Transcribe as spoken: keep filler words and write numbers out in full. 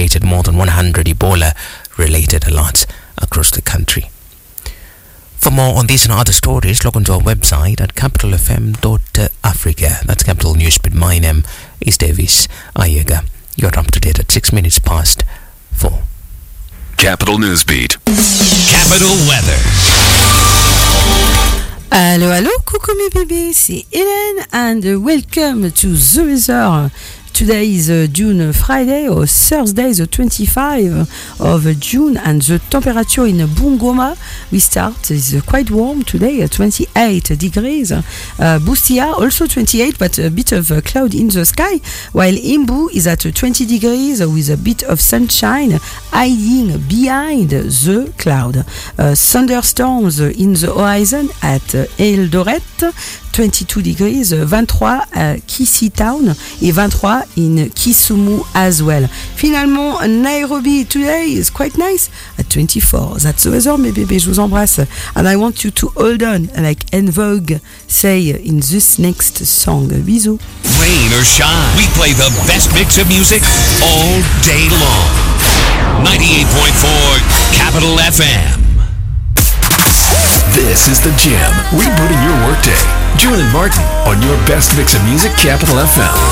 investigated more than one hundred Ebola-related alerts across the country. For more on these and other stories, log on to our website at capital f m dot africa. That's Capital Newsbeat. My name is Davis Ayega. You're up to date at six minutes past four. Capital Newsbeat. Capital Weather. Hello, hello, coucou mes bébés, c'est Hélène and welcome to The Weather. Today is uh, June Friday or Thursday the twenty-fifth of June, and the temperature in Bungoma we start is uh, quite warm today at twenty-eight degrees. Uh, Bustia also twenty-eight, but a bit of uh, cloud in the sky, while Imbu is at uh, twenty degrees with a bit of sunshine hiding behind the cloud. Uh, thunderstorms in the horizon at uh, Eldoret, twenty-two degrees, twenty-three à Kisii Town et twenty-three in Kisumu as well. Finalement, Nairobi today is quite nice at twenty-four. That's the weather, mes bébés, je vous embrasse. And I want you to hold on, like En Vogue say in this next song. Bisous. Rain or shine, we play the best mix of music all day long. ninety-eight point four Capital F M. This is The Jam, rebooting your workday. June and Martin on your best mix of music, Capital F M.